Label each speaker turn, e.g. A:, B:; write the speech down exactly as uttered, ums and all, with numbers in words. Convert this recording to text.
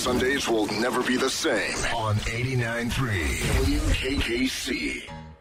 A: Sundays will never be the same on eighty-nine point three W K K C.